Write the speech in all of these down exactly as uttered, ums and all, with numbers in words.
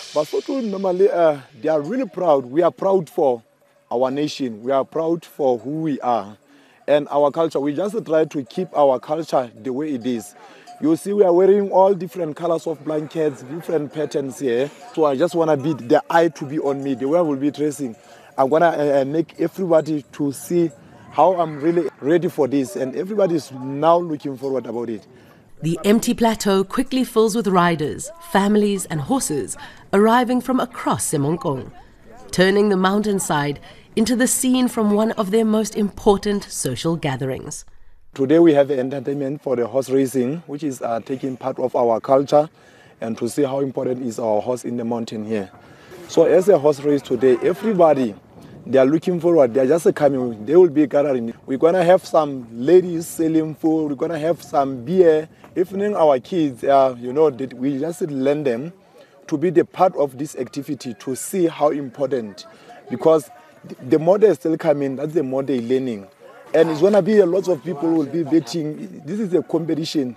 Basotho normally, uh, they are really proud. We are proud for our nation. We are proud for who we are. And our culture, we just try to keep our culture the way it is. You see, we are wearing all different colors of blankets, different patterns here. So I just want to be the eye to be on me, the way I will be dressing. I'm going to uh, make everybody to see how I'm really ready for this. And everybody is now looking forward about it. The empty plateau quickly fills with riders, families and horses arriving from across Semonkong, turning the mountainside into the scene from one of their most important social gatherings. Today we have entertainment for the horse racing, which is uh, taking part of our culture, and to see how important is our horse in the mountain here. So as a horse race today, everybody, they are looking forward, they are just coming, they will be gathering. We're going to have some ladies selling food, we're going to have some beer. Even our kids, uh, you know, that we just learn them to be the part of this activity, to see how important, because the more they still coming, that's the more they're learning. And it's going to be a lot of people who will be betting. This is a competition.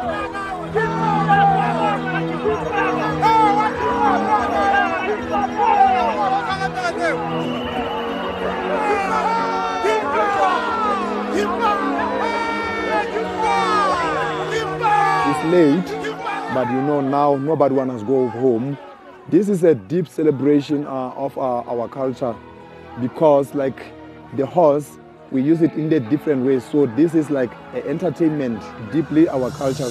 It's late, but you know now nobody wants to go home. This is a deep celebration uh, of our, our culture, because like the horse, we use it in the different ways. So this is like an entertainment, deeply our culture.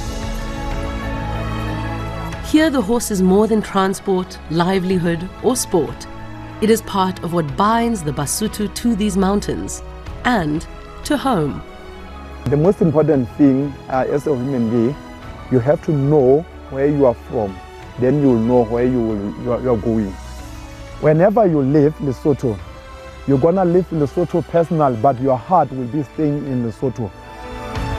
Here the horse is more than transport, livelihood or sport. It is part of what binds the Basotho to these mountains and to home. The most important thing uh, as a human being, you have to know where you are from. Then you will know where you, will, you, are, you are going. Whenever you live in Lesotho, you're gonna live in Lesotho personal, but your heart will be staying in Lesotho.